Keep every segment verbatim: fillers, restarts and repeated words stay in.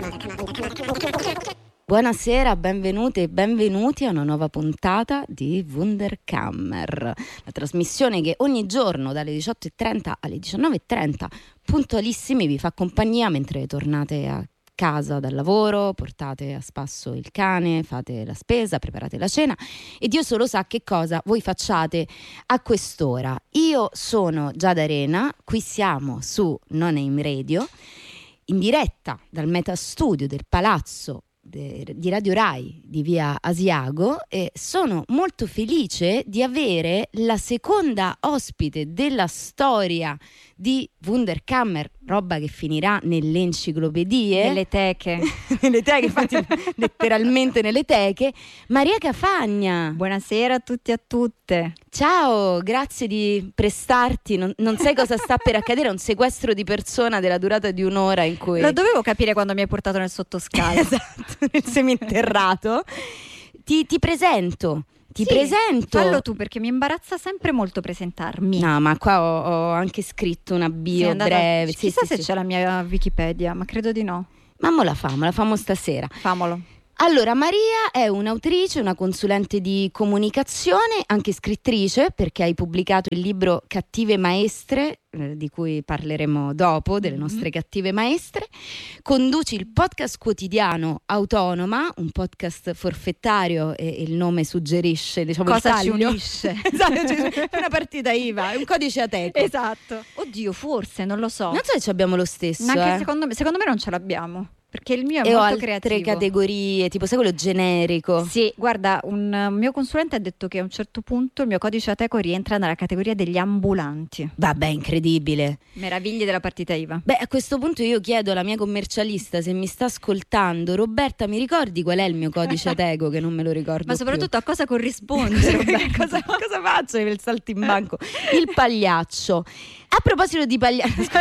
Buonasera, benvenute e benvenuti a una nuova puntata di Wunderkammer, la trasmissione che ogni giorno dalle diciotto e trenta alle diciannove e trenta puntualissimi vi fa compagnia mentre tornate a casa dal lavoro, portate a spasso il cane, fate la spesa, preparate la cena e Dio solo sa che cosa voi facciate a quest'ora. Io sono Giada Arena, qui siamo su Non-Name Radio, in diretta dal Metastudio del Palazzo di Radio Rai di via Asiago, e sono molto felice di avere la seconda ospite della storia di Wunderkammer, roba che finirà nelle enciclopedie, nelle teche nelle teche, infatti letteralmente nelle teche, Maria Cafagna. Buonasera a tutti e a tutte. Ciao, grazie di prestarti, non, non sai cosa sta per accadere, un sequestro di persona della durata di un'ora in cui... Lo dovevo capire quando mi hai portato nel sottoscala. Esatto, nel seminterrato. Ti, ti presento. Ti sì, presento. Fallo tu, perché mi imbarazza sempre molto presentarmi. No, ma qua ho, ho anche scritto una bio andata, breve. Chissà sì, se sì, c'è sì. la mia Wikipedia, ma credo di no. Ma mo la famo, la famo stasera. Famolo. Allora, Maria è un'autrice, una consulente di comunicazione, anche scrittrice, perché hai pubblicato il libro Cattive Maestre, eh, di cui parleremo dopo, delle nostre mm-hmm. cattive maestre. Conduci il podcast quotidiano Autonoma, un podcast forfettario, e il nome suggerisce, diciamo, cosa il ci taglio. unisce. Esatto, cioè, una partita I V A, è un codice Ateco. Esatto. Oddio, forse, non lo so. Non so se abbiamo lo stesso. Ma anche eh. secondo me, secondo me non ce l'abbiamo. Perché il mio è e molto ho altre creativo. categorie, tipo sai quello generico. Sì, guarda, un mio consulente ha detto che a un certo punto il mio codice Ateco rientra nella categoria degli ambulanti. Vabbè, incredibile. Meraviglie della partita I V A. Beh, a questo punto io chiedo alla mia commercialista, se mi sta ascoltando: Roberta, mi ricordi qual è il mio codice Ateco, che non me lo ricordo Ma soprattutto più. A cosa corrisponde, Roberta? cosa, cosa faccio per il saltimbanco? Il pagliaccio. A proposito di pagliaccio,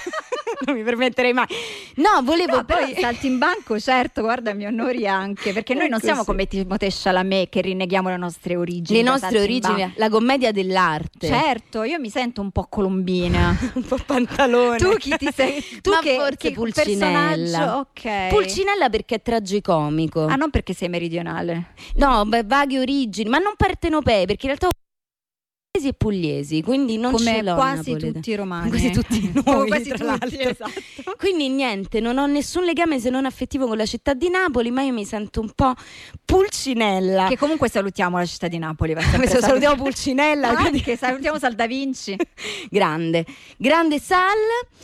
non mi permetterei mai. No, volevo no, poi però saltimbanco, certo, guarda, mi onori anche, perché noi non ecco, siamo sì. come Timothée Chalamet, che rinneghiamo le nostre origini. Le nostre origini, la commedia dell'arte. Certo, io mi sento un po' colombina. Un po' pantalone. Tu chi ti sei? Tu Ma che, forse che Pulcinella. Ok. Pulcinella perché è tragicomico. Ah, non perché sei meridionale. No, beh, vaghe origini, ma non partenopee, perché in realtà pugliesi e pugliesi, quindi non come ce l'ho quasi napoletano. tutti i romani. Quasi tutti noi, come quasi tra tutti, l'altro. Esatto. Quindi niente, non ho nessun legame se non affettivo con la città di Napoli, ma io mi sento un po' Pulcinella. Che comunque salutiamo la città di Napoli. Salutiamo Pulcinella. Anche salutiamo Sal da Vinci. Grande, grande Sal.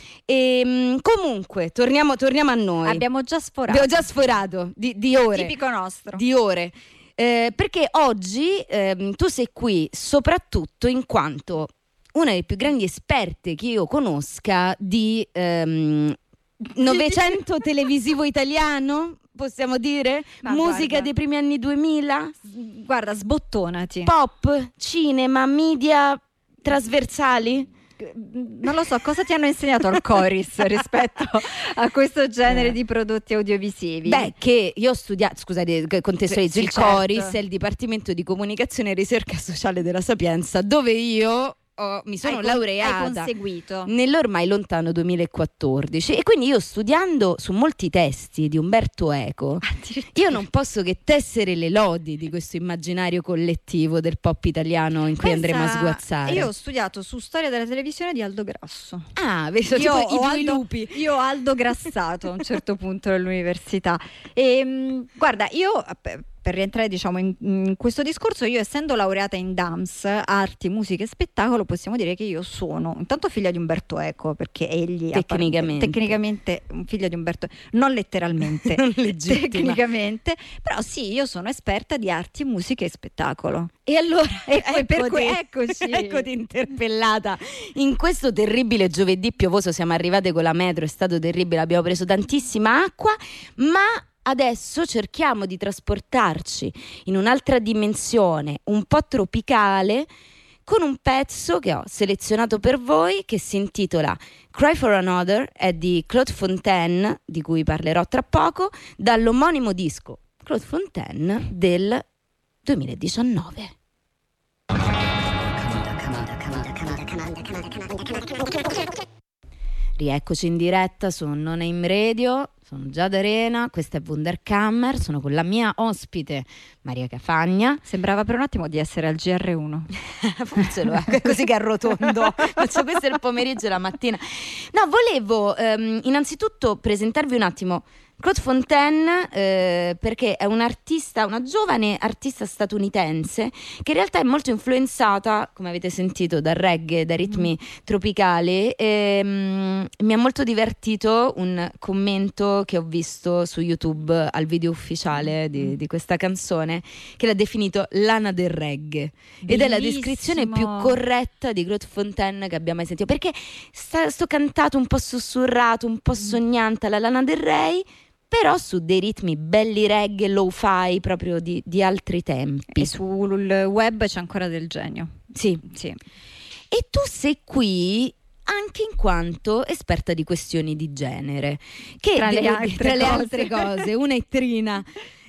E comunque torniamo, torniamo a noi. Abbiamo già sforato. Abbiamo già sforato di, di ore. Tipico nostro. Di ore. Eh, perché oggi eh, tu sei qui soprattutto in quanto una delle più grandi esperte che io conosca di ehm, Novecento televisivo italiano, possiamo dire? Ma musica guarda, dei primi anni duemila, guarda, sbottonati. pop, cinema, media trasversali. Non lo so, cosa ti hanno insegnato al Coris rispetto a questo genere di prodotti audiovisivi? Beh, che io ho studiato, scusate, contestualizzo, sì, il certo. Coris è il Dipartimento di Comunicazione e Ricerca Sociale della Sapienza, dove io ho, mi sono hai laureata hai conseguito nell'ormai lontano duemilaquattordici, e quindi io, studiando su molti testi di Umberto Eco, io non posso che tessere le lodi di questo immaginario collettivo del pop italiano in cui Pensa, andremo a sguazzare. Io ho studiato su storia della televisione di Aldo Grasso. Ah, vedo, io tipo ho i due Aldo, lupi. Io ho Aldo Grassato a un certo punto dell'università. E mh, guarda, io per rientrare diciamo in, in questo discorso, io essendo laureata in D A M S, arti, musica e spettacolo, possiamo dire che io sono intanto figlia di Umberto Eco, perché egli tecnicamente, tecnicamente figlia di Umberto, non letteralmente, non legittima. Tecnicamente, però sì, io sono esperta di arti, musica e spettacolo. E allora ecco, per cui, eccoci, eccoci. eccoti interpellata in questo terribile giovedì piovoso. Siamo arrivate con la metro, è stato terribile, abbiamo preso tantissima acqua, ma adesso cerchiamo di trasportarci in un'altra dimensione un po' tropicale con un pezzo che ho selezionato per voi, che si intitola Cry for Another, è di Claude Fontaine, di cui parlerò tra poco, dall'omonimo disco Claude Fontaine del duemiladiciannove. Rieccoci in diretta su Non-Name Radio, sono Giada Arena, questa è Wunderkammer, sono con la mia ospite Maria Cafagna. Sembrava per un attimo di essere al G R uno. Forse lo è, così che arrotondo. Faccio questo il pomeriggio e la mattina. No, volevo ehm, innanzitutto presentarvi un attimo Claude Fontaine, eh, perché è un'artista, una giovane artista statunitense che in realtà è molto influenzata, come avete sentito, dal reggae, dai ritmi mm. tropicali. E, mm, mi ha molto divertito un commento che ho visto su YouTube al video ufficiale di, di questa canzone, che l'ha definito l'Ana del reggae. Bellissimo. Ed è la descrizione più corretta di Claude Fontaine che abbia mai sentito, perché sta, sto cantato un po' sussurrato, un po' sognante alla Lana Del Rey, però su dei ritmi belli reggae, lo-fi, proprio di, di altri tempi. E sul web c'è ancora del genio. Sì. Sì. E tu sei qui anche in quanto esperta di questioni di genere, che tra le, devo, altre, tra le cose. altre cose, una è Trina.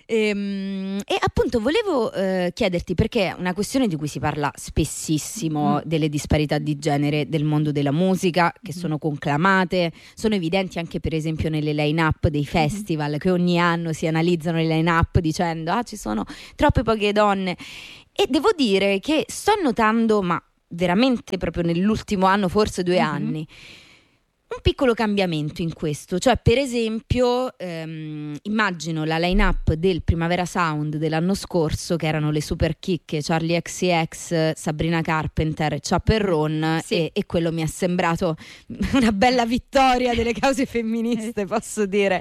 Ehm, e appunto volevo eh, chiederti, perché è una questione di cui si parla spessissimo, mm. delle disparità di genere del mondo della musica, che mm. sono conclamate, sono evidenti anche per esempio nelle line-up dei festival, mm. che ogni anno si analizzano le line-up dicendo ah, ci sono troppe poche donne. E devo dire che sto notando, ma veramente proprio nell'ultimo anno, forse due mm-hmm. anni, un piccolo cambiamento in questo. Cioè, per esempio, ehm, immagino la line-up del Primavera Sound dell'anno scorso, che erano le super chicche Charlie X C X, Sabrina Carpenter, Chappell Roan, sì. e, e quello mi è sembrato una bella vittoria delle cause femministe, posso dire.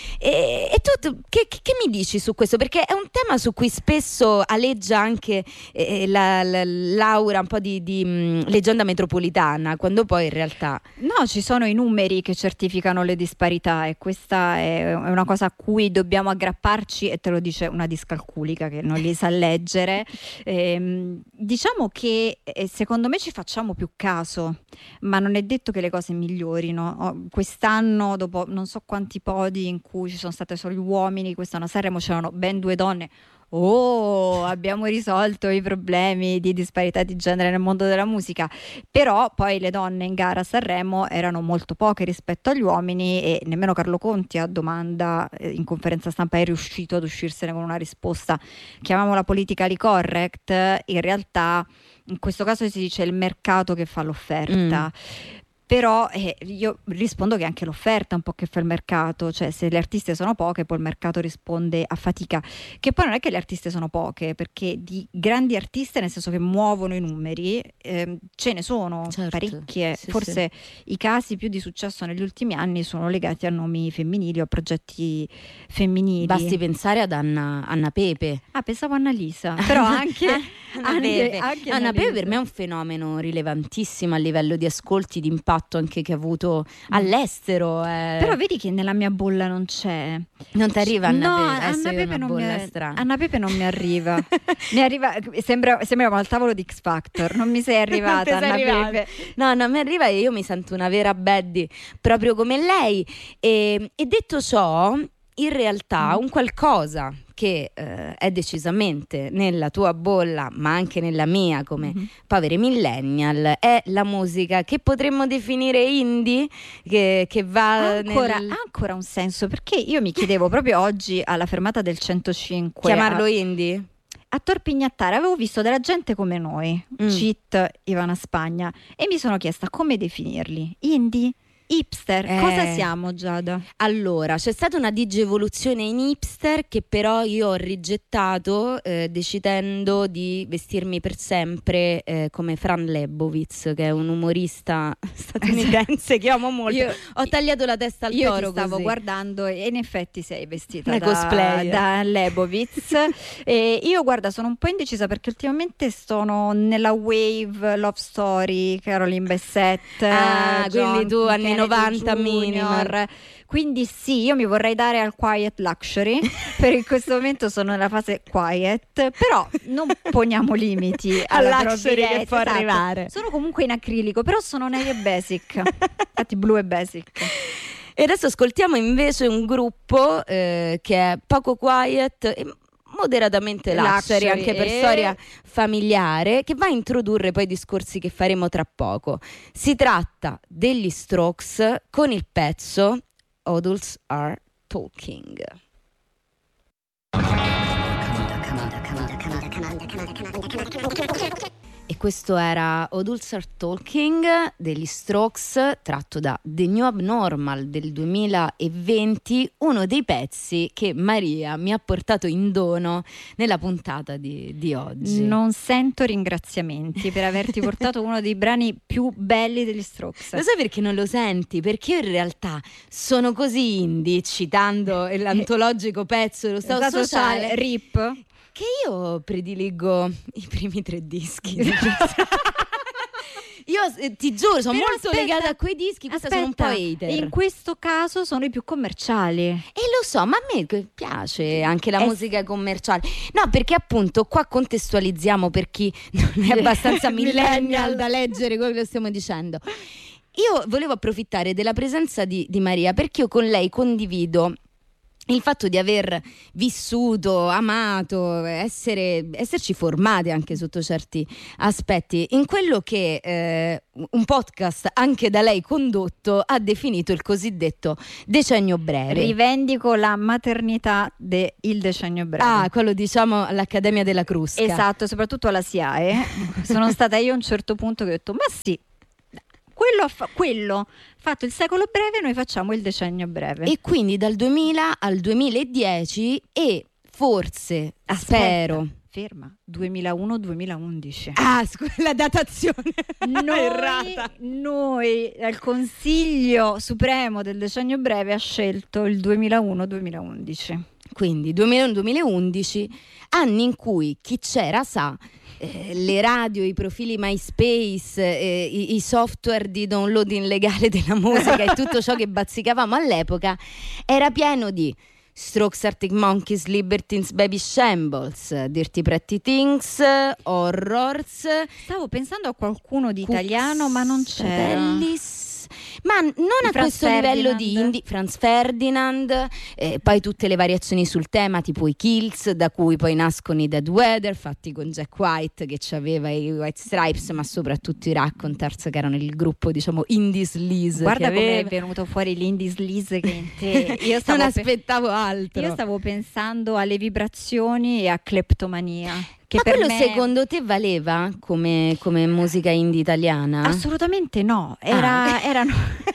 E, e tu, tu che, che mi dici su questo? Perché è un tema su cui spesso aleggia anche eh, la, la, l'aura un po' di, di mh, leggenda metropolitana, quando poi in realtà... No, ci sono i numeri che certificano le disparità, e questa è una cosa a cui dobbiamo aggrapparci, e te lo dice una discalculica che non li sa leggere. Ehm, diciamo che eh, secondo me ci facciamo più caso, ma non è detto che le cose migliorino. Oh, quest'anno, dopo non so quanti podi in cui ci sono state solo gli uomini, quest'anno a Sanremo c'erano ben due donne. Oh, abbiamo risolto i problemi di disparità di genere nel mondo della musica. Però poi le donne in gara a Sanremo erano molto poche rispetto agli uomini, e nemmeno Carlo Conti a domanda eh, in conferenza stampa è riuscito ad uscirsene con una risposta, chiamiamola politically correct. In realtà in questo caso si dice il mercato che fa l'offerta. Mm. Però eh, io rispondo che anche l'offerta un po' che fa il mercato, cioè se le artiste sono poche poi il mercato risponde a fatica, che poi non è che le artiste sono poche, perché di grandi artiste, nel senso che muovono i numeri, eh, ce ne sono, certo, parecchie, sì, forse sì. I casi più di successo negli ultimi anni sono legati a nomi femminili o a progetti femminili. Basti pensare ad Anna, Anna Pepe. Ah, pensavo a Annalisa, però anche Anna anche, Pepe. Anche Anna Pepe per me è un fenomeno rilevantissimo a livello di ascolti, di impatto anche che ha avuto all'estero. Eh. Però vedi che nella mia bolla non c'è. Non ti arriva Anna no, Pepe? Anna eh, Pepe non mi strana. Anna Pepe non mi arriva. mi arriva sembra, sembriamo al tavolo di X Factor. Non mi sei arrivata, Anna arrivata. Pepe. No, non mi arriva, e io mi sento una vera baddie proprio come lei. E, e detto ciò, in realtà un qualcosa che eh, è decisamente nella tua bolla, ma anche nella mia come mm-hmm. poveri millennial, è la musica che potremmo definire indie, che, che va ancora, nel... ha ancora un senso, perché io mi chiedevo proprio oggi alla fermata del centocinque chiamarlo a... indie? A Torpignattare avevo visto della gente come noi, mm. Cheat, Ivana Spagna, e mi sono chiesta come definirli. Indie? Hipster, eh, cosa siamo, Giada? Allora, c'è stata una digievoluzione in hipster che però io ho rigettato eh, decidendo di vestirmi per sempre eh, come Fran Lebowitz, che è un umorista statunitense che amo molto. Io, ho tagliato la testa al io toro ti stavo così. guardando e in effetti sei vestita da, cosplayer. da Lebowitz. E io, guarda, sono un po' indecisa perché ultimamente sono nella wave love story, Caroline Bessette. Ah, John quindi tu anni novanta minor. Quindi sì, io mi vorrei dare al quiet luxury per in questo momento sono nella fase quiet, però non poniamo limiti alla luxury che può esatto. arrivare. Sono comunque in acrilico, però sono neri e basic. Infatti blu e basic. E adesso ascoltiamo invece un gruppo eh, che è poco quiet e moderatamente luxury, luxury anche per e... storia familiare, che va a introdurre poi i discorsi che faremo tra poco. Si tratta degli Strokes con il pezzo Adults Are Talking. E questo era Old Start Talking degli Strokes, tratto da The New Abnormal del duemilaventi, uno dei pezzi che Maria mi ha portato in dono nella puntata di, di oggi. Non sento ringraziamenti per averti portato uno dei brani più belli degli Strokes. Lo sai perché non lo senti? Perché io in realtà sono così indie, citando l'antologico pezzo dello Stato Sociale, sociale, R I P, che io prediligo i primi tre dischi. Io eh, ti giuro, sono Però molto aspetta, legata a quei dischi. Questa sono un po' hater. In questo caso sono i più commerciali. E lo so, ma a me piace anche la Eh, musica commerciale. No, perché appunto qua contestualizziamo per chi non è abbastanza millennial da leggere quello che stiamo dicendo. Io volevo approfittare della presenza di, di Maria, perché io con lei condivido il fatto di aver vissuto, amato, essere, esserci formate anche sotto certi aspetti in quello che eh, un podcast anche da lei condotto ha definito il cosiddetto decennio breve. Rivendico la maternità del decennio breve. Ah, quello diciamo all'Accademia della Crusca. Esatto, soprattutto alla S I A E. Sono stata io a un certo punto che ho detto, ma sì, quello ha fa- quello fatto il secolo breve, noi facciamo il decennio breve. E quindi dal duemila al duemiladieci e forse, Aspetta, spero... ferma, duemilauno duemilaundici. Ah, scusa, la datazione Noi, errata. noi, il Consiglio Supremo del decennio breve ha scelto il duemilauno duemilaundici. Quindi duemilauno duemilaundici, anni in cui chi c'era sa, eh, le radio, i profili MySpace, eh, i, i software di downloading legale della musica e tutto ciò che bazzicavamo all'epoca era pieno di Strokes, Arctic Monkeys, Libertines, Baby Shambles, Dirty Pretty Things, Horrors. Stavo pensando a qualcuno di Cooks, italiano, ma non c'era. Fratellis. Ma non a Franz questo livello di Ferdinand. indie. Franz Ferdinand, eh, poi tutte le variazioni sul tema, tipo i Kills, da cui poi nascono i Dead Weather, fatti con Jack White che aveva i White Stripes, ma soprattutto i Raconteurs, che erano il gruppo, diciamo, indie sleaze. Guarda che come è aveva. venuto fuori l'indie sleaze che in te. Io stavo, Non pe- aspettavo altro. io stavo pensando alle vibrazioni e a cleptomania. Che Ma per quello me... secondo te valeva come, come musica indie italiana? Assolutamente no, Era- Ah. erano,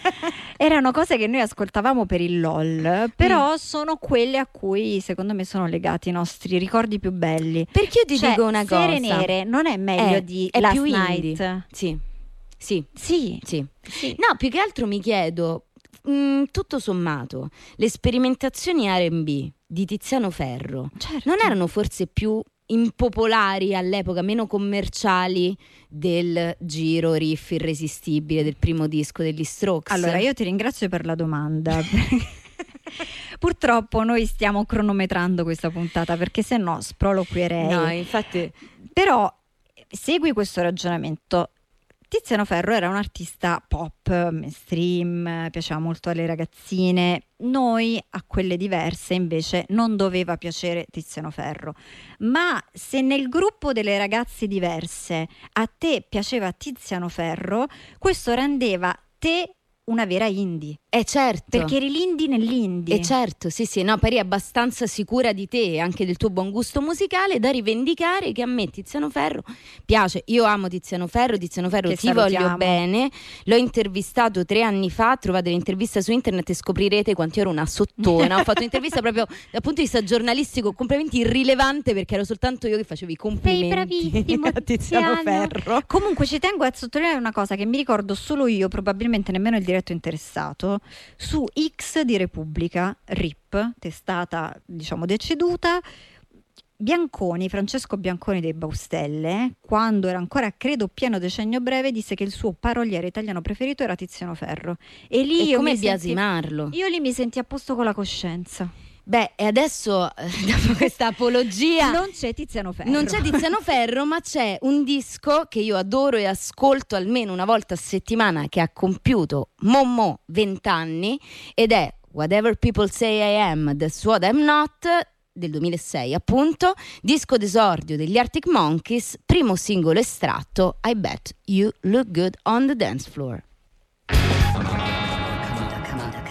erano cose che noi ascoltavamo per il LOL, però Mm. sono quelle a cui secondo me sono legati i nostri ricordi più belli. Perché io ti Cioè, dico una cosa. Sere Nere non è meglio È- di è Last più Night? indie. Sì, sì, Sì, sì. sì. No, più che altro mi chiedo, mh, tutto sommato, le sperimentazioni R and B di Tiziano Ferro Certo. non erano forse più impopolari all'epoca, meno commerciali del giro riff irresistibile del primo disco degli Strokes? Allora, io ti ringrazio per la domanda. Purtroppo noi stiamo cronometrando questa puntata perché se no sproloquierei. No, infatti... Però segui questo ragionamento. Tiziano Ferro era un artista pop, mainstream, piaceva molto alle ragazzine. Noi, a quelle diverse, invece, non doveva piacere Tiziano Ferro. Ma se nel gruppo delle ragazze diverse a te piaceva Tiziano Ferro, questo rendeva te una vera indie. Eh certo. Perché eri l'indie nell'indie. E certo, sì sì, no, pari abbastanza sicura di te e anche del tuo buon gusto musicale da rivendicare che a me Tiziano Ferro piace. Io amo Tiziano Ferro, Tiziano Ferro Che ti salutiamo. voglio bene. L'ho intervistato tre anni fa, trovate l'intervista su internet e scoprirete quanto ero una sottona. Ho fatto un'intervista proprio dal punto di vista giornalistico completamente irrilevante, perché ero soltanto io che facevo i complimenti bravissimo, a Tiziano Tiziano. Ferro. Comunque ci tengo a sottolineare una cosa che mi ricordo solo io, probabilmente nemmeno il diretto interessato. Su X di Repubblica, R I P, testata diciamo deceduta, Bianconi, Francesco Bianconi dei Baustelle, quando era ancora credo pieno decennio breve, disse che il suo paroliere italiano preferito era Tiziano Ferro. E lì E io come mi senti- biasimarlo? io lì mi senti a posto con la coscienza. Beh, e adesso, eh, dopo questa apologia... Non c'è Tiziano Ferro. Non c'è Tiziano Ferro, ma c'è un disco che io adoro e ascolto almeno una volta a settimana, che ha compiuto Momo vent'anni, ed è Whatever People Say I Am, That's What I'm Not, del duemilasei appunto, disco d'esordio degli Arctic Monkeys, primo singolo estratto, I Bet You Look Good on the Dance Floor. Come on, come on, come on, come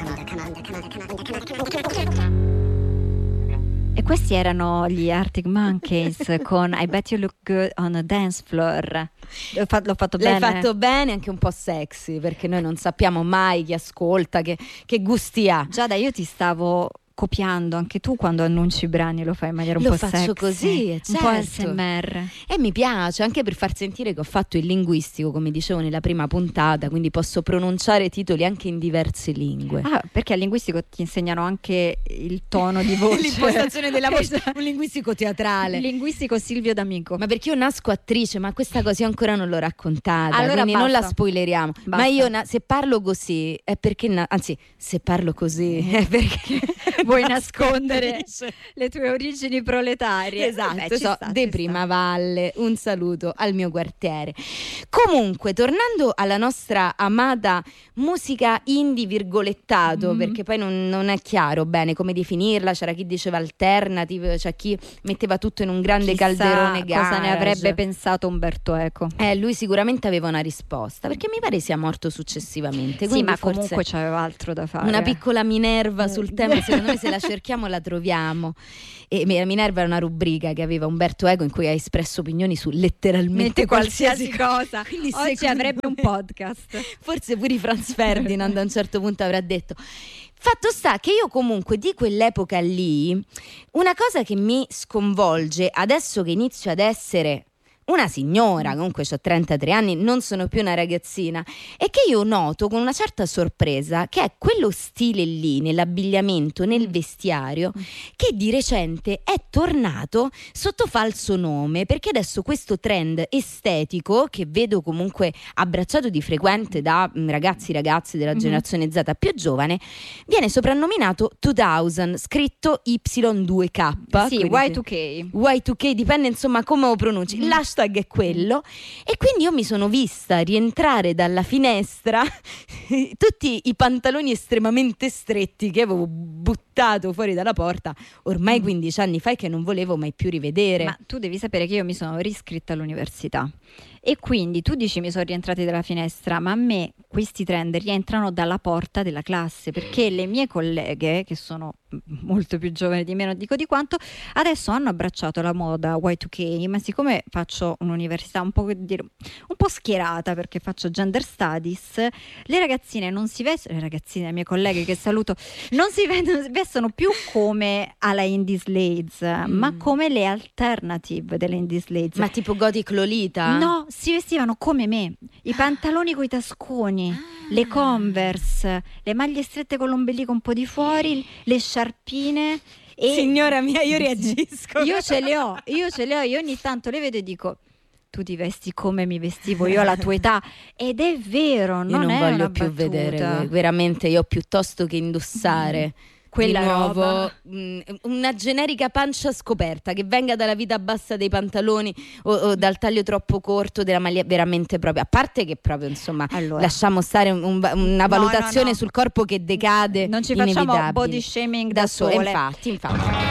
E questi erano gli Arctic Monkeys con I Bet You Look Good on a Dance Floor. L'ho fatto, l'ho fatto L'hai bene. fatto bene, anche un po' sexy, perché noi non sappiamo mai chi ascolta, che, che gusti ha. Giada, io ti stavo copiando, anche tu quando annunci i brani lo fai in maniera un Lo po' faccio sexy, così, un certo. po' A S M R. E mi piace anche per far sentire che ho fatto il linguistico, come dicevo nella prima puntata, quindi posso pronunciare titoli anche in diverse lingue. Ah, perché al linguistico ti insegnano anche il tono di voce. L'impostazione della voce, Esatto. un linguistico teatrale. Il linguistico Silvio D'Amico. Ma perché io nasco attrice, ma questa cosa io ancora non l'ho raccontata, Allora quindi non basta. la spoileriamo. Basta. Ma io na- se parlo così è perché, na- anzi, se parlo così è perché Vuoi nascondere le tue origini proletarie. Esatto, Vabbè, ci so, sta, de ci Primavalle, un saluto al mio quartiere. Comunque, tornando alla nostra amata musica indie virgolettato, Mm. perché poi non, non è chiaro bene come definirla, c'era chi diceva alternative, c'è chi metteva tutto in un grande Chissà calderone garage. cosa ne avrebbe pensato Umberto Eco. Eh, lui sicuramente aveva una risposta, perché mi pare sia morto successivamente. Sì, quindi ma forse comunque c'aveva altro da fare. una piccola Minerva sul Eh. tema, secondo me se la cerchiamo la troviamo. E la Minerva era una rubrica che aveva Umberto Eco in cui ha espresso opinioni su letteralmente Mette qualsiasi qualsiasi cosa. Quindi Oggi secondo avrebbe un me- podcast. Forse pure i Franz Ferdinand a un certo punto avrà detto. Fatto sta che io comunque di quell'epoca lì, una cosa che mi sconvolge adesso che inizio ad essere una signora, comunque ho trentatré anni, non sono più una ragazzina, è che io noto con una certa sorpresa che è quello stile lì nell'abbigliamento, nel vestiario, che di recente è tornato sotto falso nome, perché adesso questo trend estetico, che vedo comunque abbracciato di frequente da mh, ragazzi ragazze della Mhm. generazione Z più giovane, viene soprannominato duemila, scritto Y due K. Sì, quindi Y due K. Y due K, dipende insomma come lo pronunci. Mm. L'hashtag è quello, e quindi io mi sono vista rientrare dalla finestra tutti i pantaloni estremamente stretti che avevo buttato fuori dalla porta ormai Mm. quindici anni fa e che non volevo mai più rivedere. Ma tu devi sapere che io mi sono riscritta all'università e quindi tu dici mi sono rientrati dalla finestra, ma a me questi trend rientrano dalla porta della classe, perché le mie colleghe, che sono molto più giovani di me, non dico di quanto, adesso hanno abbracciato la moda Y due K, ma siccome faccio un'università un po', dire, un po' schierata, perché faccio gender studies, le ragazzine non si vestono, le ragazzine, le mie colleghe che saluto, non si vedono- vestono più come alla Indie Slades, Mm. ma come le alternative delle Indie Slades. Ma tipo Gothic Lolita? No, si vestivano come me, i pantaloni coi tasconi, Ah. le Converse, le maglie strette con l'ombelico un po' di fuori, le sciarpine. E Signora mia, io reagisco. io ce le ho, io ce le ho, io ogni tanto le vedo e dico: tu ti vesti come mi vestivo io alla tua età, ed è vero, Io non, non è voglio una più battuta. vedere, veramente io piuttosto che indossare Quella di nuovo roba. mh, una generica pancia scoperta che venga dalla vita bassa dei pantaloni o, o dal taglio troppo corto della maglia, veramente proprio, a parte che proprio insomma Allora. lasciamo stare un- un- una No, valutazione no, no. sul corpo che decade, Non ci facciamo inevitabile. body shaming da, da sole, sole. infatti, infatti.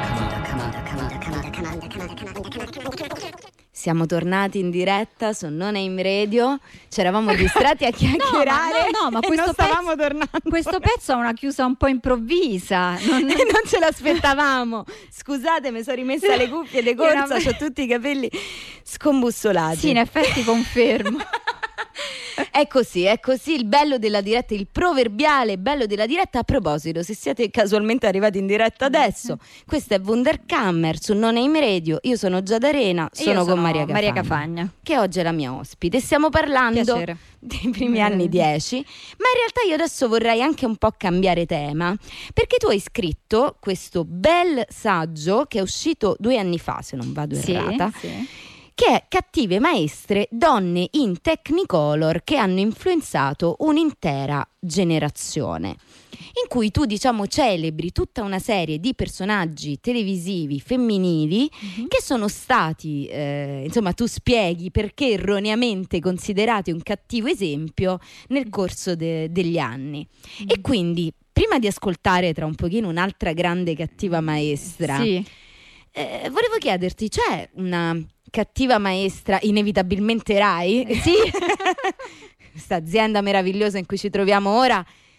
Siamo tornati in diretta su Non Aim Radio, ci eravamo distratti a chiacchierare no, no, ma e questo non stavamo pezzo- tornando. Questo pezzo ha una chiusa un po' improvvisa. Non, E non ce l'aspettavamo. Scusate, mi sono rimessa le cuffie di corsa, Era- ho tutti i capelli scombussolati. Sì, in effetti confermo. È così, è così il bello della diretta, il proverbiale bello della diretta. A proposito, se siete casualmente arrivati in diretta adesso, questo è Wunderkammer su Non Aim Radio. Io sono Giada Arena, E io sono con sono Maria Cafagna, Maria Cafagna. che oggi è la mia ospite. Stiamo parlando Piacere. dei primi Mm. anni dieci, ma in realtà io adesso vorrei anche un po' cambiare tema, perché tu hai scritto questo bel saggio che è uscito due anni fa, se non vado Sì, errata, sì. che è Cattive maestre, donne in Technicolor che hanno influenzato un'intera generazione, in cui tu diciamo celebri tutta una serie di personaggi televisivi femminili Mhm. che sono stati, eh, insomma tu spieghi perché erroneamente considerati un cattivo esempio nel corso de- degli anni. E quindi prima di ascoltare tra un pochino un'altra grande cattiva maestra, Sì. eh, volevo chiederti, c'è una cattiva maestra inevitabilmente Rai? Sì. Questa azienda meravigliosa in cui ci troviamo ora,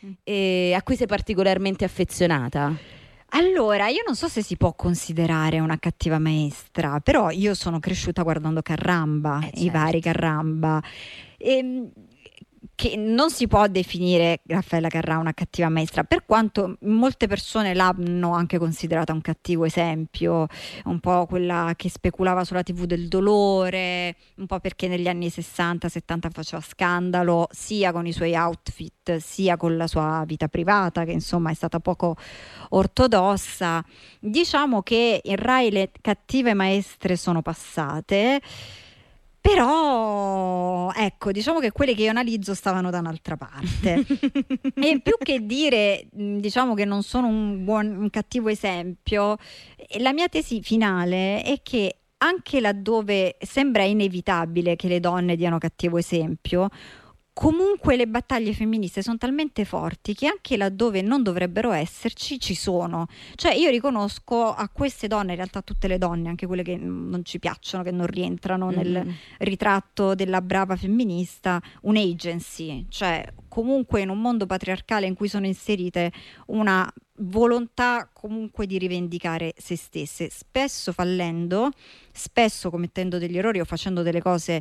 e a cui sei particolarmente affezionata? Allora, io non so se si può considerare una cattiva maestra, però io sono cresciuta guardando Carramba, Eh, i certo. vari Carramba, e, che non si può definire Raffaella Carrà una cattiva maestra, per quanto molte persone l'hanno anche considerata un cattivo esempio, un po' quella che speculava sulla tivù del dolore, un po' perché negli anni sessanta settanta faceva scandalo sia con i suoi outfit sia con la sua vita privata, che insomma è stata poco ortodossa. Diciamo che in Rai le cattive maestre sono passate, però ecco, diciamo che quelle che io analizzo stavano da un'altra parte. E più che dire, mh, diciamo che non sono un buon, un cattivo esempio, eh, la mia tesi finale è che anche laddove sembra inevitabile che le donne diano cattivo esempio, comunque le battaglie femministe sono talmente forti che anche laddove non dovrebbero esserci, ci sono. Cioè io riconosco a queste donne, in realtà tutte le donne, anche quelle che non ci piacciono, che non rientrano Mm. nel ritratto della brava femminista, un agency, cioè comunque in un mondo patriarcale in cui sono inserite una volontà comunque di rivendicare se stesse, spesso fallendo, spesso commettendo degli errori o facendo delle cose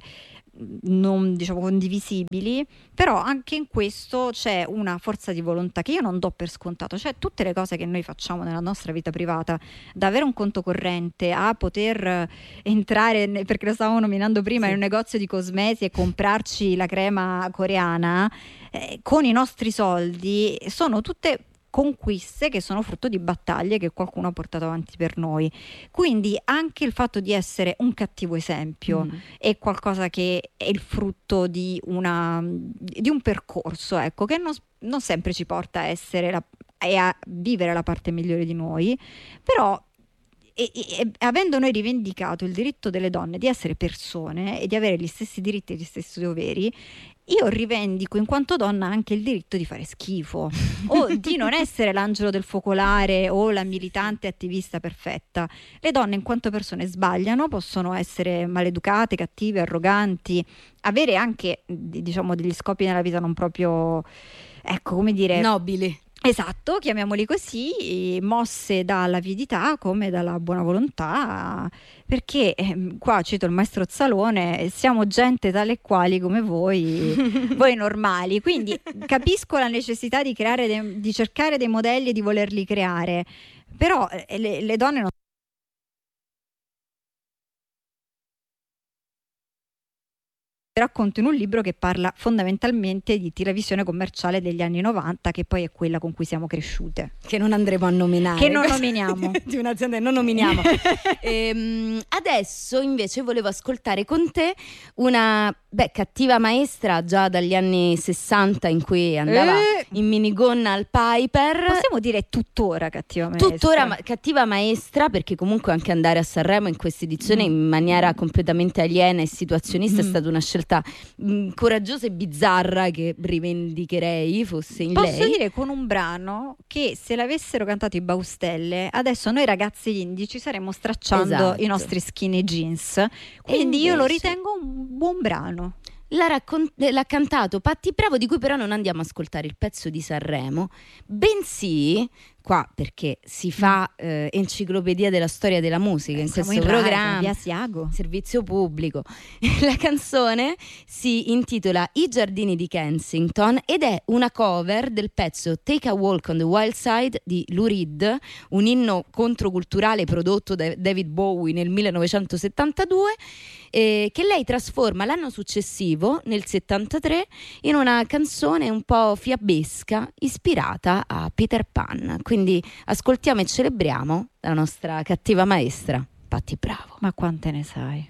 non, diciamo, condivisibili, però anche in questo c'è una forza di volontà che io non do per scontato. Cioè tutte le cose che noi facciamo nella nostra vita privata, da avere un conto corrente a poter entrare, perché lo stavamo nominando prima, sì, in un negozio di cosmesi e comprarci la crema coreana eh, con i nostri soldi, sono tutte conquiste che sono frutto di battaglie che qualcuno ha portato avanti per noi. Quindi anche il fatto di essere un cattivo esempio mm. è qualcosa che è il frutto di, una, di un percorso, ecco, che non, non sempre ci porta a essere la, e a vivere la parte migliore di noi, però E, e, e avendo noi rivendicato il diritto delle donne di essere persone e di avere gli stessi diritti e gli stessi doveri, io rivendico in quanto donna anche il diritto di fare schifo o di non essere l'angelo del focolare o la militante attivista perfetta. Le donne in quanto persone sbagliano, possono essere maleducate, cattive, arroganti, avere anche, diciamo, degli scopi nella vita non proprio, ecco, come dire, nobili. Esatto, chiamiamoli così, mosse dall'avidità come dalla buona volontà, perché eh, qua cito il maestro Zalone, siamo gente tale e quali come voi, voi normali, quindi capisco la necessità di creare, de- di cercare dei modelli e di volerli creare, però eh, le, le donne non racconto in un libro che parla fondamentalmente di televisione commerciale degli anni novanta, che poi è quella con cui siamo cresciute, che non andremo a nominare, che non nominiamo di un'azienda che non nominiamo. ehm, adesso invece volevo ascoltare con te una beh, cattiva maestra già dagli anni sessanta, in cui andava eh. in minigonna al Piper. Possiamo dire tuttora cattiva maestra? Tuttora ma- cattiva maestra, perché comunque anche andare a Sanremo in questa edizione mm. in maniera completamente aliena e situazionista mm. è stata una scelta mh, coraggiosa e bizzarra che rivendicherei fosse in Posso lei. Posso dire con un brano che se l'avessero cantato i Baustelle, adesso noi ragazzi indie ci saremmo stracciando esatto. i nostri skinny jeans, quindi invece io lo ritengo un buon brano. L'ha, raccont- l'ha cantato Patti Bravo, di cui però non andiamo a ascoltare il pezzo di Sanremo, bensì qua perché si fa eh, enciclopedia della storia della musica eh, in questo in programma, via Siago, servizio pubblico. La canzone si intitola I giardini di Kensington ed è una cover del pezzo Take a Walk on the Wild Side di Lou Reed, un inno controculturale prodotto da David Bowie nel millenovecentosettantadue, eh, che lei trasforma l'anno successivo, nel settantatré, in una canzone un po' fiabesca ispirata a Peter Pan. Quindi ascoltiamo e celebriamo la nostra cattiva maestra, Patti Bravo. Ma quante ne sai?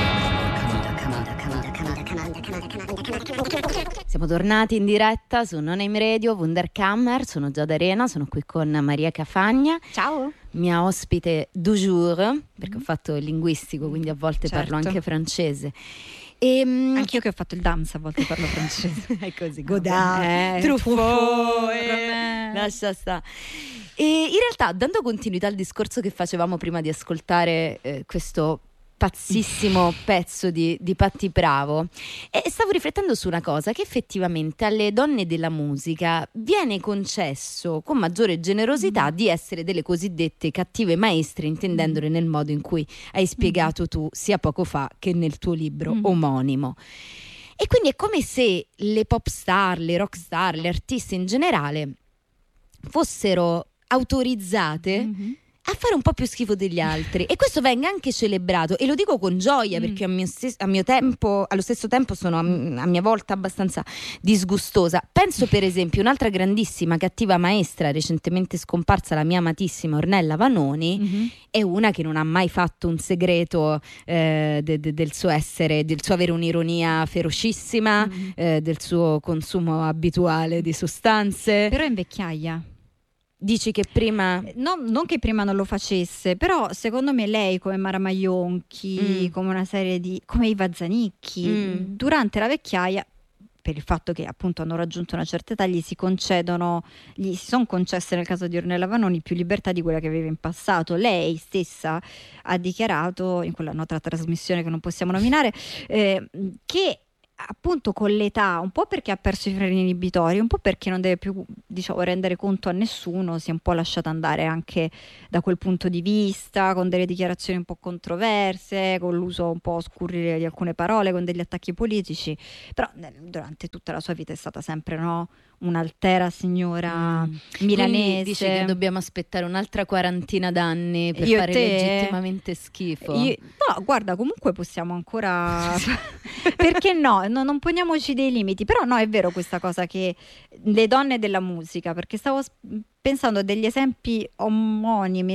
Siamo tornati in diretta su Non Aim Radio, Wunderkammer, sono Giada Arena, sono qui con Maria Cafagna. Ciao. Mia ospite du jour, perché ho fatto il linguistico, quindi a volte certo. parlo anche francese. E, anch'io che ho fatto il dance a volte parlo francese. È così, Godard, eh, Truffaut, eh, lascia sta. E in realtà, dando continuità al discorso che facevamo prima di ascoltare eh, questo pazzissimo pezzo di, di Patti Bravo, e stavo riflettendo su una cosa, che effettivamente alle donne della musica viene concesso con maggiore generosità Mm. di essere delle cosiddette cattive maestre, intendendole nel modo in cui hai spiegato tu sia poco fa che nel tuo libro Mm. omonimo. E quindi è come se le pop star, le rock star, le artiste in generale fossero autorizzate Mhm. a fare un po' più schifo degli altri, e questo venga anche celebrato, e lo dico con gioia, Mm. perché a mio, stes- a mio tempo, allo stesso tempo sono a, a mia volta abbastanza disgustosa. Penso per esempio un'altra grandissima cattiva maestra recentemente scomparsa, la mia amatissima Ornella Vanoni, Mhm. è una che non ha mai fatto un segreto eh, de- de- del suo essere, del suo avere un'ironia ferocissima, Mhm. eh, del suo consumo abituale di sostanze. Però è in vecchiaia. Dici che prima... Eh, no- non che prima non lo facesse, però secondo me lei, come Mara Maionchi, Mm. come una serie di, come Iva Zanicchi, Mm. durante la vecchiaia, per il fatto che appunto hanno raggiunto una certa età, gli si concedono, gli si sono concesse nel caso di Ornella Vanoni più libertà di quella che aveva in passato. Lei stessa ha dichiarato in quella nota trasmissione che non possiamo nominare, eh, che appunto con l'età, un po' perché ha perso i freni inibitori, un po' perché non deve più, diciamo, rendere conto a nessuno, si è un po' lasciata andare anche da quel punto di vista, con delle dichiarazioni un po' controverse, con l'uso un po' scurrile di alcune parole, con degli attacchi politici. Però nel- durante tutta la sua vita è stata sempre, no, un'altera signora Mm. milanese. Quindi dici che dobbiamo aspettare un'altra quarantina d'anni per Io e fare te? legittimamente schifo? Io- no, guarda, comunque possiamo ancora perché no? No, non poniamoci dei limiti, però no, è vero questa cosa che le donne della musica, perché stavo s- pensando a degli esempi omonimi